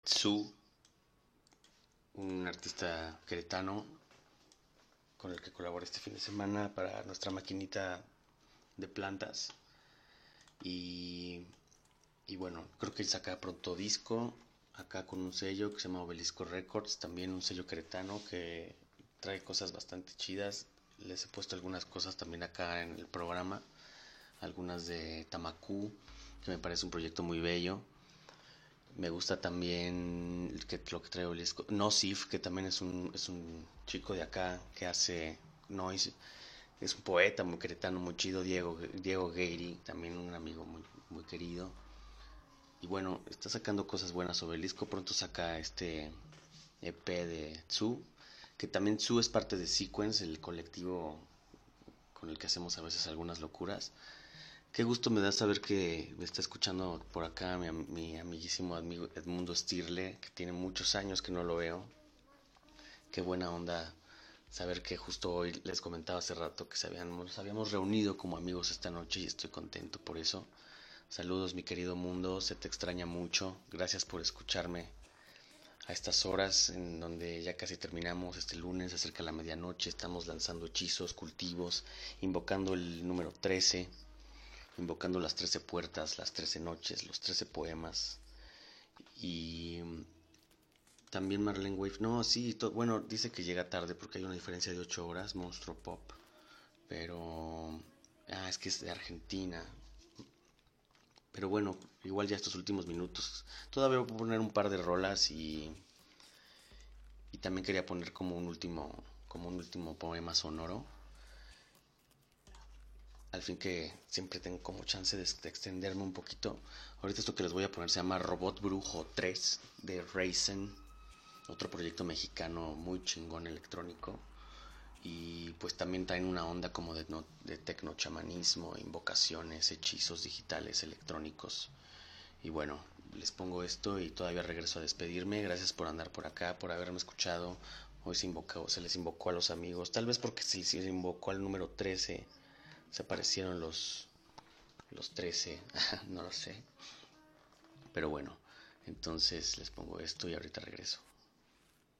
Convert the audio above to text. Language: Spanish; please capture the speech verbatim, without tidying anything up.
Tzu, un artista queretano con el que colaboré este fin de semana para nuestra maquinita de plantas. Y, y bueno, creo que él saca pronto disco acá con un sello que se llama Obelisco Records, también un sello queretano que trae cosas bastante chidas. Les he puesto algunas cosas también acá en el programa, algunas de Tamacú, que me parece un proyecto muy bello. Me gusta también que, lo que trae Obelisco. Nosif, que también es un, es un chico de acá que hace noise. Es un poeta muy queretano, muy chido. Diego, Diego Gueiri, también un amigo muy, muy querido. Y bueno, está sacando cosas buenas Obelisco. Pronto saca este E P de Tzu. Que también Tzu es parte de Sequence, el colectivo con el que hacemos a veces algunas locuras. Qué gusto me da saber que me está escuchando por acá mi, mi amiguísimo amigo Edmundo Stirle, que tiene muchos años que no lo veo. Qué buena onda saber que justo hoy les comentaba hace rato que se habían, nos habíamos reunido como amigos esta noche y estoy contento por eso. Saludos mi querido mundo, se te extraña mucho. Gracias por escucharme a estas horas en donde ya casi terminamos este lunes, acerca de la medianoche, estamos lanzando hechizos, cultivos, invocando el número trece, invocando las trece puertas, las trece noches, los trece poemas. Y también Marlene Wave, no, sí, to- bueno, dice que llega tarde porque hay una diferencia de ocho horas, Monstruo Pop, pero... Ah, es que es de Argentina. Pero bueno, igual ya estos últimos minutos. Todavía voy a poner un par de rolas y, y también quería poner como un último, como un último poema sonoro. Al fin que siempre tengo como chance de, de extenderme un poquito. Ahorita esto que les voy a poner se llama Robot Brujo tres de Raizen, otro proyecto mexicano muy chingón electrónico. Y pues también traen una onda como de, no, de tecnochamanismo, invocaciones, hechizos digitales, electrónicos. Y bueno, les pongo esto y todavía regreso a despedirme. Gracias por andar por acá, por haberme escuchado. Hoy se, invocó, se les invocó a los amigos, tal vez porque se les invocó al número trece, se aparecieron los, los trece, no lo sé. Pero bueno, entonces les pongo esto y ahorita regreso.